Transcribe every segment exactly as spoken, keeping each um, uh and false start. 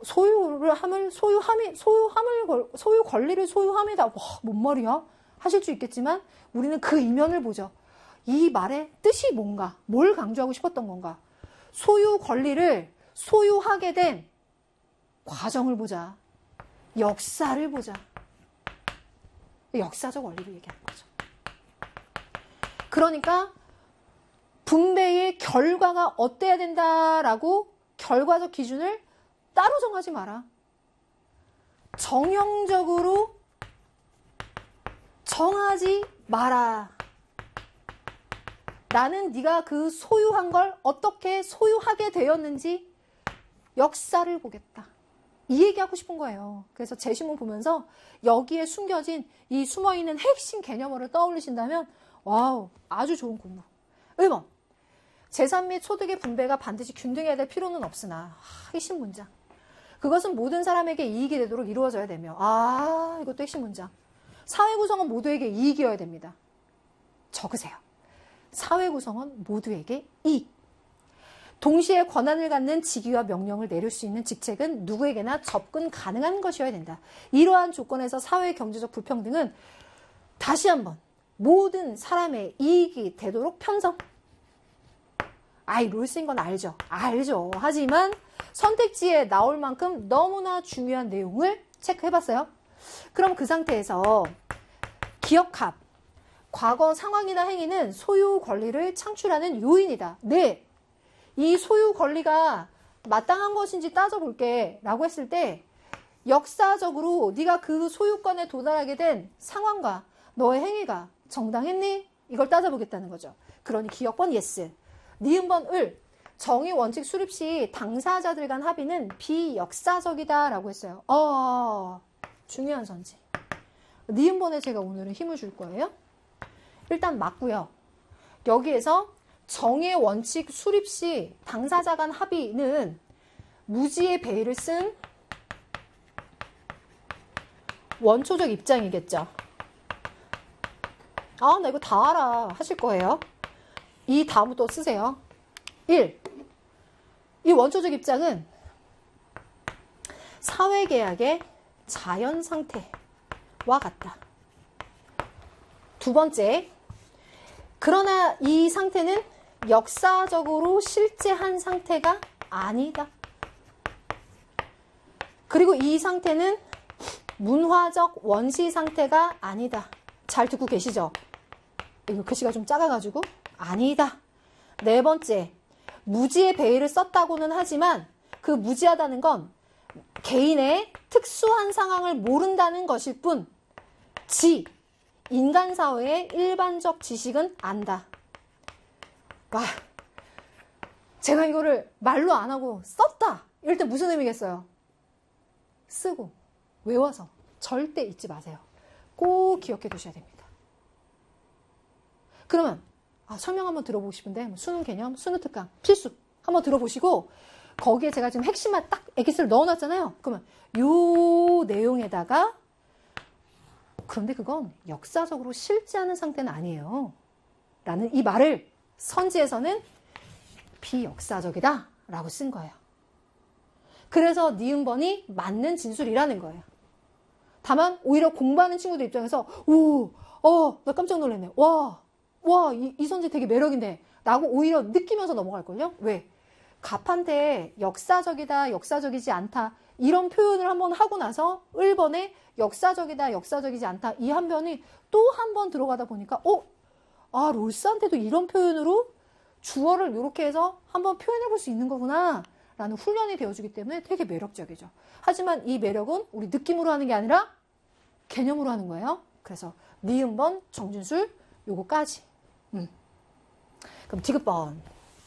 소유를 함을, 소유함이, 소유함을, 소유 권리를 소유함이다. 와, 뭔 말이야? 하실 수 있겠지만, 우리는 그 이면을 보죠. 이 말의 뜻이 뭔가, 뭘 강조하고 싶었던 건가? 소유 권리를 소유하게 된 과정을 보자. 역사를 보자. 역사적 원리를 얘기하는 거죠. 그러니까 분배의 결과가 어때야 된다라고 결과적 기준을 따로 정하지 마라. 정형적으로 정하지 마라. 나는 네가 그 소유한 걸 어떻게 소유하게 되었는지 역사를 보겠다. 이 얘기하고 싶은 거예요. 그래서 제시문 보면서 여기에 숨겨진 이 숨어있는 핵심 개념어를 떠올리신다면 와우, 아주 좋은 공부. 일 번, 재산 및 소득의 분배가 반드시 균등해야 될 필요는 없으나 핵심 문장. 그것은 모든 사람에게 이익이 되도록 이루어져야 되며 아, 이것도 핵심 문장. 사회 구성원 모두에게 이익이어야 됩니다. 적으세요. 사회 구성원 모두에게 이익. 동시에 권한을 갖는 직위와 명령을 내릴 수 있는 직책은 누구에게나 접근 가능한 것이어야 된다. 이러한 조건에서 사회 경제적 불평등은 다시 한번 모든 사람의 이익이 되도록 편성. 아이, 룰 쓰인 건 알죠. 알죠. 하지만 선택지에 나올 만큼 너무나 중요한 내용을 체크해봤어요. 그럼 그 상태에서 기억합. 과거 상황이나 행위는 소유 권리를 창출하는 요인이다. 네. 이 소유 권리가 마땅한 것인지 따져볼게 라고 했을 때 역사적으로 네가 그 소유권에 도달하게 된 상황과 너의 행위가 정당했니? 이걸 따져보겠다는 거죠. 그러니 기억번 예스. 니은번 을. 정의 원칙 수립 시 당사자들 간 합의는 비역사적이다 라고 했어요. 어, 중요한 선지. 니은번에 제가 오늘은 힘을 줄 거예요. 일단 맞고요. 여기에서 정의 원칙 수립 시 당사자 간 합의는 무지의 배의를 쓴 원초적 입장이겠죠. 아, 나 이거 다 알아 하실 거예요. 이 다음을 또 쓰세요. 일. 이 원초적 입장은 사회계약의 자연 상태와 같다. 두 번째, 그러나 이 상태는 역사적으로 실제한 상태가 아니다. 그리고 이 상태는 문화적 원시 상태가 아니다. 잘 듣고 계시죠? 이거 글씨가 좀 작아가지고 아니다. 네 번째, 무지의 배의를 썼다고는 하지만 그 무지하다는 건 개인의 특수한 상황을 모른다는 것일 뿐 지, 인간 사회의 일반적 지식은 안다. 와, 제가 이거를 말로 안 하고 썼다. 이럴 때 무슨 의미겠어요? 쓰고 외워서 절대 잊지 마세요. 꼭 기억해 두셔야 됩니다. 그러면 아, 설명 한번 들어보고 싶은데 수능 개념, 수능 특강 필수 한번 들어보시고 거기에 제가 지금 핵심만 딱 엑기스를 넣어놨잖아요. 그러면 요 내용에다가 그런데 그건 역사적으로 실제하는 상태는 아니에요. 라는 이 말을 선지에서는 비역사적이다 라고 쓴 거예요. 그래서 니은번이 맞는 진술이라는 거예요. 다만 오히려 공부하는 친구들 입장에서 오, 어, 나 깜짝 놀랐네. 와, 와, 이, 이 선지 되게 매력인데 라고 오히려 느끼면서 넘어갈걸요? 왜? 갑한테 역사적이다, 역사적이지 않다 이런 표현을 한번 하고 나서 일 번에 역사적이다, 역사적이지 않다 이 한 변이 또 한 번 들어가다 보니까 어? 아, 롤스한테도 이런 표현으로 주어를 이렇게 해서 한번 표현해 볼 수 있는 거구나 라는 훈련이 되어주기 때문에 되게 매력적이죠. 하지만 이 매력은 우리 느낌으로 하는 게 아니라 개념으로 하는 거예요. 그래서 니은번, 정진술 요거까지. 음. 그럼 디귿번.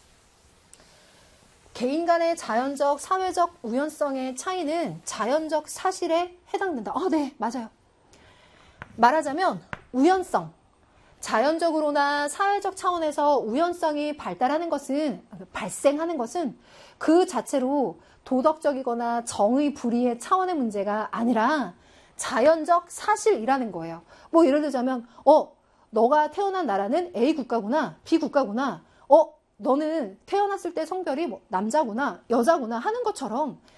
개인 간의 자연적, 사회적 우연성의 차이는 자연적 사실에 해당된다. 아, 네, 맞아요. 말하자면 우연성. 자연적으로나 사회적 차원에서 우연성이 발달하는 것은, 발생하는 것은 그 자체로 도덕적이거나 정의 불의의 차원의 문제가 아니라 자연적 사실이라는 거예요. 뭐 예를 들자면, 어, 너가 태어난 나라는 A 국가구나, B 국가구나, 어, 너는 태어났을 때 성별이 뭐 남자구나, 여자구나 하는 것처럼